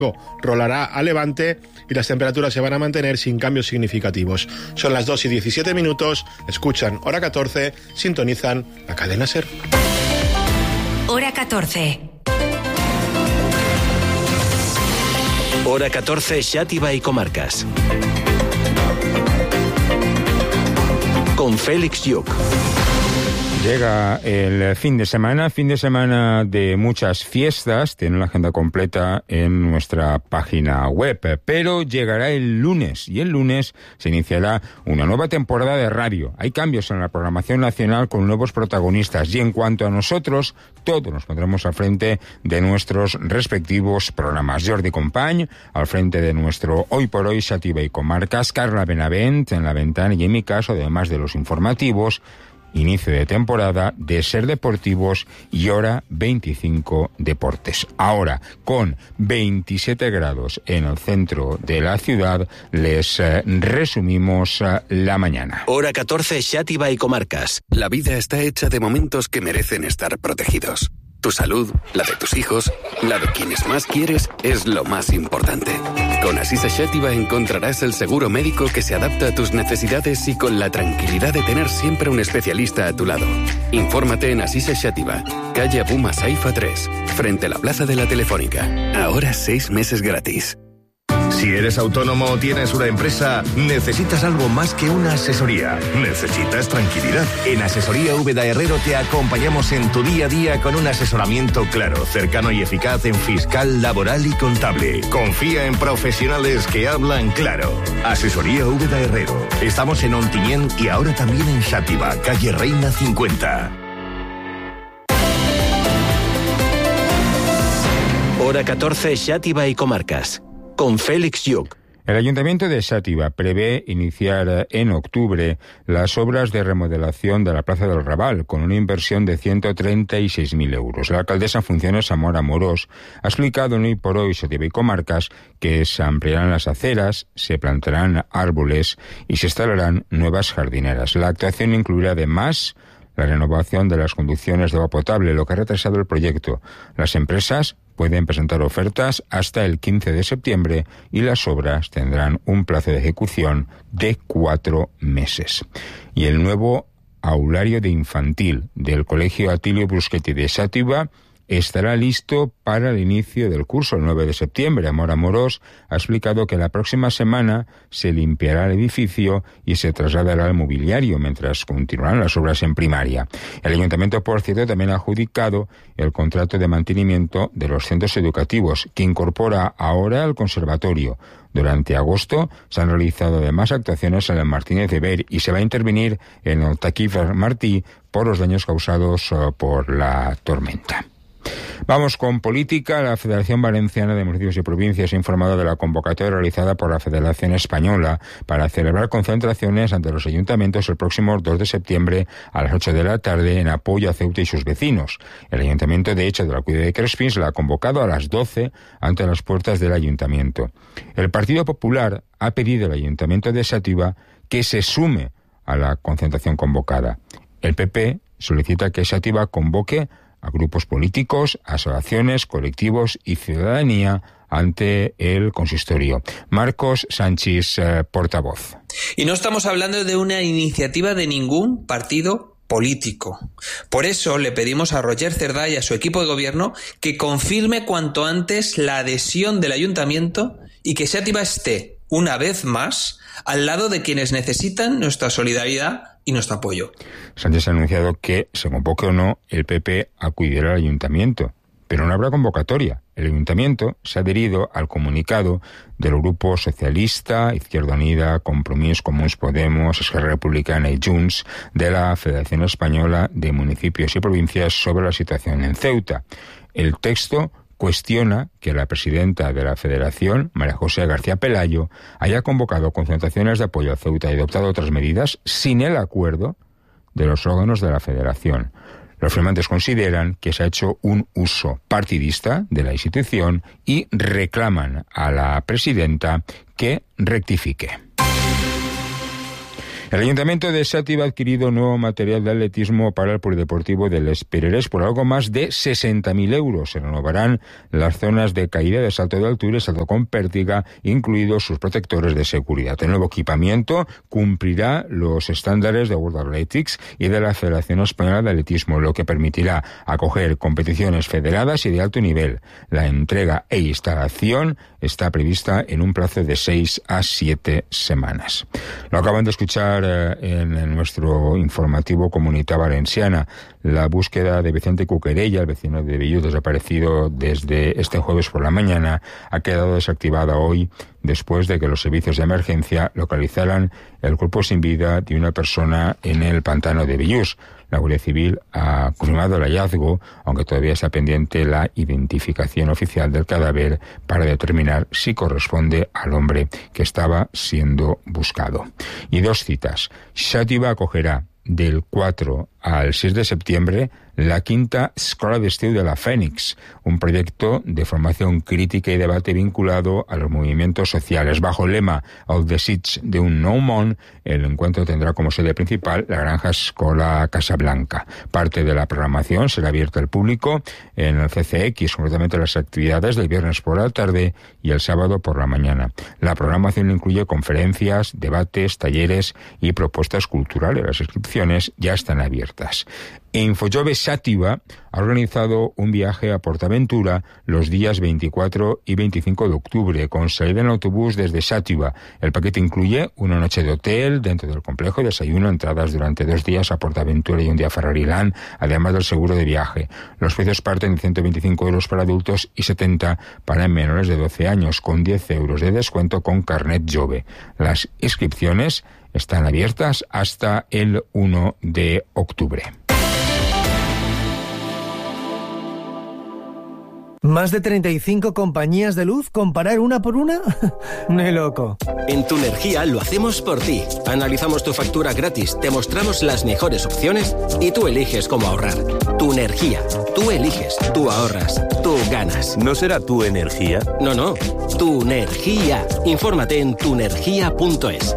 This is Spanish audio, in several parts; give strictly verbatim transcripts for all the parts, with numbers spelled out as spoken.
rolará a levante y las temperaturas se van a mantener sin cambios significativos. Son las dos y diecisiete minutos, escuchan Hora catorce, sintonizan la cadena SER. Hora catorce. Hora catorce, Xàtiva y comarcas. Con Félix Lluc. Llega el fin de semana, fin de semana de muchas fiestas, tiene la agenda completa en nuestra página web, pero llegará el lunes y el lunes se iniciará una nueva temporada de radio. Hay cambios en la programación nacional con nuevos protagonistas y en cuanto a nosotros, todos nos pondremos al frente de nuestros respectivos programas. Jordi Company al frente de nuestro Hoy por Hoy, Xàtiva y comarcas, Carla Benavent en la ventana y en mi caso, además de los informativos, inicio de temporada de SER Deportivos y Hora veinticinco Deportes. Ahora, con veintisiete grados en el centro de la ciudad, les eh, resumimos eh, la mañana. Hora catorce, Xàtiva y comarcas. La vida está hecha de momentos que merecen estar protegidos. Tu salud, la de tus hijos, la de quienes más quieres, es lo más importante. Con Asisa Xàtiva encontrarás el seguro médico que se adapta a tus necesidades y con la tranquilidad de tener siempre un especialista a tu lado. Infórmate en Asisa Xàtiva, calle Abuma Saifa tres, frente a la Plaza de la Telefónica. Ahora seis meses gratis. Si eres autónomo o tienes una empresa, necesitas algo más que una asesoría. Necesitas tranquilidad. En Asesoría Úbeda Herrero te acompañamos en tu día a día con un asesoramiento claro, cercano y eficaz en fiscal, laboral y contable. Confía en profesionales que hablan claro. Asesoría Úbeda Herrero. Estamos en Ontinyent y ahora también en Xàtiva, calle Reina cincuenta. Hora catorce, Xàtiva y comarcas. Con Félix Lluc. El Ayuntamiento de Xàtiva prevé iniciar en octubre las obras de remodelación de la Plaza del Raval con una inversión de ciento treinta y seis mil euros. La alcaldesa en funciones, Amor Amorós, ha explicado en Hoy por Hoy, Xàtiva y comarcas, que se ampliarán las aceras, se plantarán árboles y se instalarán nuevas jardineras. La actuación incluirá además la renovación de las conducciones de agua potable, lo que ha retrasado el proyecto. Las empresas pueden presentar ofertas hasta el quince de septiembre y las obras tendrán un plazo de ejecución de cuatro meses. Y el nuevo aulario de infantil del Colegio Atilio Bruschetti de Xàtiva estará listo para el inicio del curso el nueve de septiembre. Amor Amorós ha explicado que la próxima semana se limpiará el edificio y se trasladará al mobiliario mientras continuarán las obras en primaria. El Ayuntamiento, por cierto, también ha adjudicado el contrato de mantenimiento de los centros educativos, que incorpora ahora el conservatorio. Durante agosto se han realizado además actuaciones en el Martínez de Ver y se va a intervenir en el Taquífer Martí por los daños causados uh, por la tormenta. Vamos con política. La Federación Valenciana de Municipios y Provincias ha informado de la convocatoria realizada por la Federación Española para celebrar concentraciones ante los ayuntamientos el próximo dos de septiembre a las ocho de la tarde en apoyo a Ceuta y sus vecinos. El Ayuntamiento de Hecho de la Cuida de Crespins la ha convocado a las doce ante las puertas del Ayuntamiento. El Partido Popular ha pedido al Ayuntamiento de Xàtiva que se sume a la concentración convocada. El P P solicita que Xàtiva convoque a grupos políticos, asociaciones, colectivos y ciudadanía ante el consistorio. Marcos Sánchez, eh, portavoz. Y no estamos hablando de una iniciativa de ningún partido político. Por eso le pedimos a Roger Cerdá y a su equipo de gobierno que confirme cuanto antes la adhesión del ayuntamiento y que Xàtiva esté, una vez más, al lado de quienes necesitan nuestra solidaridad y nuestro apoyo. Sánchez ha anunciado que, se convoque o no, el P P acudirá al ayuntamiento, pero no habrá convocatoria. El ayuntamiento se ha adherido al comunicado del Grupo Socialista, Izquierda Unida, Compromís, Comuns Podemos, Esquerra Republicana y Junts de la Federación Española de Municipios y Provincias sobre la situación en Ceuta. El texto cuestiona que la presidenta de la Federación, María José García Pelayo, haya convocado concentraciones de apoyo a Ceuta y adoptado otras medidas sin el acuerdo de los órganos de la Federación. Los firmantes consideran que se ha hecho un uso partidista de la institución y reclaman a la presidenta que rectifique. El Ayuntamiento de Xàtiva ha adquirido nuevo material de atletismo para el Polideportivo de Les Pererés por algo más de sesenta mil euros. Se renovarán las zonas de caída, de salto de altura y salto con pértiga, incluidos sus protectores de seguridad. El nuevo equipamiento cumplirá los estándares de World Athletics y de la Federación Española de Atletismo, lo que permitirá acoger competiciones federadas y de alto nivel. La entrega e instalación está prevista en un plazo de seis a siete semanas. Lo acaban de escuchar eh, en nuestro informativo Comunidad Valenciana. La búsqueda de Vicente Cuquerella, el vecino de Bellús, desaparecido desde este jueves por la mañana, ha quedado desactivada hoy después de que los servicios de emergencia localizaran el cuerpo sin vida de una persona en el pantano de Bellús. La Guardia Civil ha confirmado el hallazgo, aunque todavía está pendiente la identificación oficial del cadáver para determinar si corresponde al hombre que estaba siendo buscado. Y dos citas. Xàtiva acogerá del cuatro al seis de septiembre la quinta Escola d'Estiu de la Fénix, un proyecto de formación crítica y debate vinculado a los movimientos sociales. Bajo el lema El desig d'un nou món, el encuentro tendrá como sede principal la Granja Escola Casablanca. Parte de la programación será abierta al público en el C C X, concretamente las actividades del viernes por la tarde y el sábado por la mañana. La programación incluye conferencias, debates, talleres y propuestas culturales. Las inscripciones ya están abiertas. Infojove Xàtiva ha organizado un viaje a Portaventura los días veinticuatro y veinticinco de octubre, con salida en autobús desde Xàtiva. El paquete incluye una noche de hotel dentro del complejo, desayuno, entradas durante dos días a Portaventura y un día a Ferrari-Land, además del seguro de viaje. Los precios parten de ciento veinticinco euros para adultos y setenta para menores de doce años, con diez euros de descuento con carnet Jove. Las inscripciones están abiertas hasta el uno de octubre. ¿Más de treinta y cinco compañías de luz? ¿Comparar una por una? ¡Ni loco! En Tu Energía lo hacemos por ti. Analizamos tu factura gratis, te mostramos las mejores opciones y tú eliges cómo ahorrar. Tu Energía. Tú eliges, tú ahorras, tú ganas. ¿No será Tu Energía? No, no. Tu Energía. Infórmate en tunergia punto es.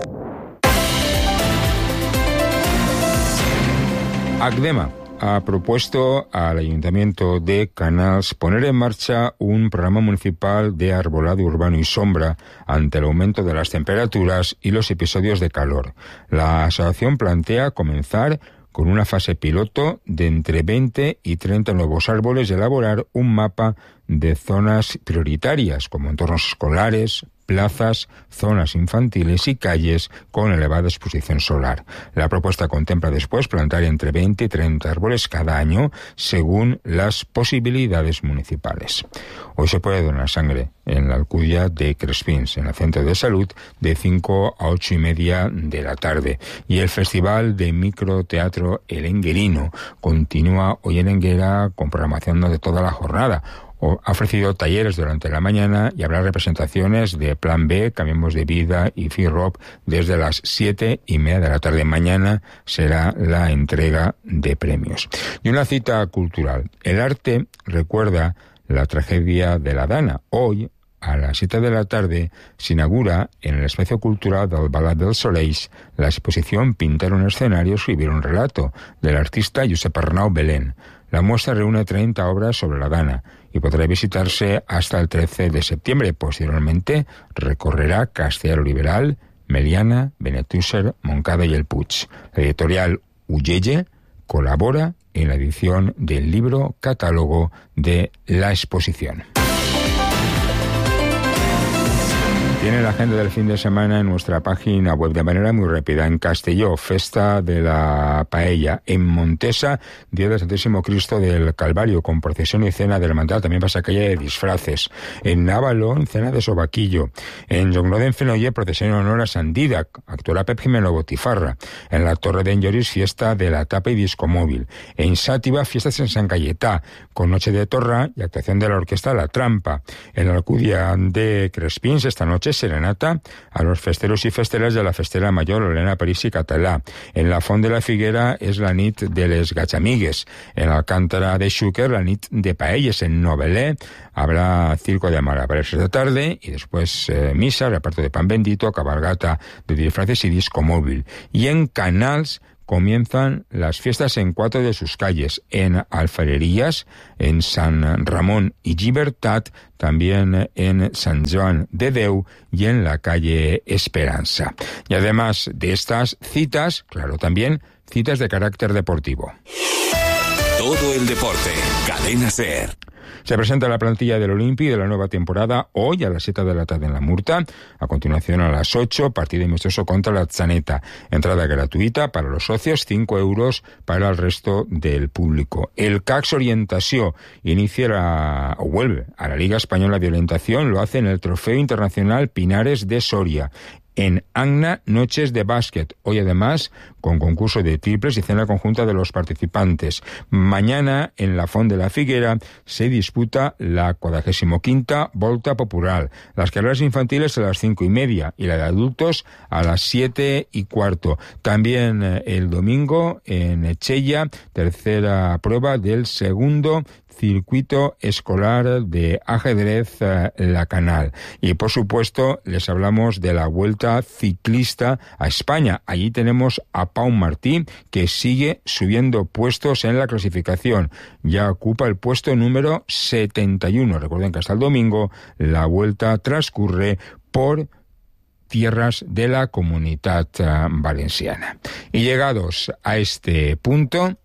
Acdema ha propuesto al Ayuntamiento de Canals poner en marcha un programa municipal de arbolado urbano y sombra ante el aumento de las temperaturas y los episodios de calor. La asociación plantea comenzar con una fase piloto de entre veinte y treinta nuevos árboles y elaborar un mapa de zonas prioritarias como entornos escolares, plazas, zonas infantiles y calles con elevada exposición solar. La propuesta contempla después plantar entre veinte y treinta árboles cada año según las posibilidades municipales. Hoy se puede donar sangre en la Alcudia de Crespins, en el centro de salud, de cinco a ocho y media de la tarde. Y el Festival de Microteatro El Enguerino continúa hoy en Enguera con programación de toda la jornada. Ha ofrecido talleres durante la mañana y habrá representaciones de Plan B, Cambiemos de Vida y FIROP desde las siete y media de la tarde. Mañana será la entrega de premios. Y una cita cultural. El arte recuerda la tragedia de la Dana. Hoy, a las siete de la tarde, se inaugura en el espacio cultural del Balat del Soleix la exposición Pintar un escenario, escribir un relato, del artista Josep Arnau Belén. La muestra reúne treinta obras sobre la Dana y podrá visitarse hasta el trece de septiembre. Posteriormente recorrerá Castellar Liberal, Meliana, Benetússer, Moncada y el Puig. La editorial Uyeye colabora en la edición del libro catálogo de la exposición. Tiene la agenda del fin de semana en nuestra página web de manera muy rápida. En Castelló, Festa de la Paella. En Montesa, Día del Santísimo Cristo del Calvario, con procesión y cena de hermandad. También pasa calle de disfraces. En Navalón, cena de sobaquillo. En Llongnoden, Fenoye, procesión en honor a San Didac. Actuará Pep Jimeno Botifarra. En la Torre de Enlloris, fiesta de la tapa y disco móvil. En Xàtiva, fiestas en San Cayetá, con noche de torra y actuación de la orquesta La Trampa. En la Alcudia de Crespins, esta noche serenata a los festeros i festeres de la Festera Major Lorena París i Català. En la Font de la Figuera és la nit de les gatxamigues. En Alcántara de Xúquer, la nit de paelles. En Novelé habrá circo de malabares esta tarde y después eh, misa, reparto de pan bendito, cabalgata de disfraces y disco móvil. Y en Canals comienzan las fiestas en cuatro de sus calles, en Alfarerías, en San Ramón y Llibertat, también en San Joan de Déu y en la calle Esperanza. Y además de estas citas, claro, también citas de carácter deportivo. Todo el deporte, Cadena SER. Se presenta la plantilla del Olimpi de la nueva temporada hoy a las siete de la tarde en la Murta. A continuación a las ocho, partido amistoso contra la Atzaneta. Entrada gratuita para los socios, cinco euros para el resto del público. El C A X Orientació inicia la, o vuelve a la Liga Española de Orientación, lo hace en el Trofeo Internacional Pinares de Soria. En Agna, noches de básquet. Hoy además con concurso de triples y cena conjunta de los participantes. Mañana en la Font de la Figuera se disputa la cuadragésimo quinta Volta Popular. Las carreras infantiles a las cinco y media y la de adultos a las siete y cuarto. También el domingo en Echella, tercera prueba del segundo circuito escolar de ajedrez eh, La Canal. Y por supuesto les hablamos de la Vuelta Ciclista a España. Allí tenemos a Pau Martí, que sigue subiendo puestos en la clasificación. Ya ocupa el puesto número setenta y uno. Recuerden que hasta el domingo la Vuelta transcurre por tierras de la Comunitat uh, Valenciana. Y llegados a este punto,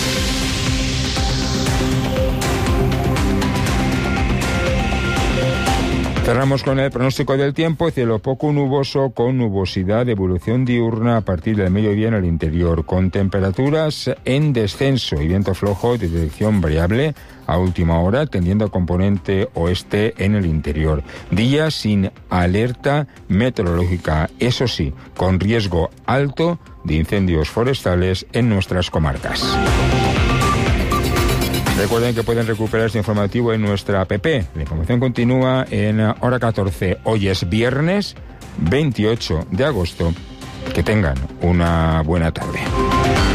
cerramos con el pronóstico del tiempo. Cielo poco nuboso con nubosidad de evolución diurna a partir del mediodía en el interior, con temperaturas en descenso y viento flojo de dirección variable a última hora, tendiendo a componente oeste en el interior. Día sin alerta meteorológica, eso sí, con riesgo alto de incendios forestales en nuestras comarcas. Recuerden que pueden recuperar este informativo en nuestra app. La información continúa en hora catorce. Hoy es viernes veintiocho de agosto. Que tengan una buena tarde.